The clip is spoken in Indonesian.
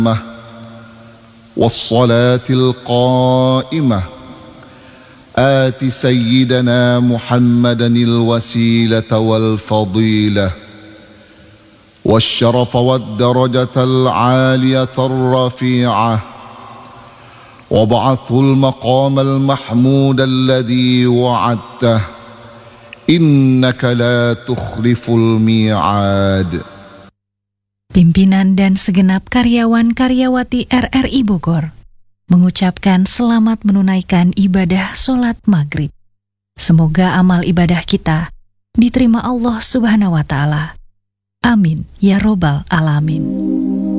والصلاة القائمة آت سيدنا محمدا الوسيلة والفضيلة والشرف والدرجة العالية الرفيعة وابعثه المقام المحمود الذي وعدته إنك لا تخلف الميعاد. Pimpinan dan segenap karyawan-karyawati RRI Bogor mengucapkan selamat menunaikan ibadah sholat maghrib. Semoga amal ibadah kita diterima Allah Subhanahu wa Ta'ala. Amin ya Robbal Alamin.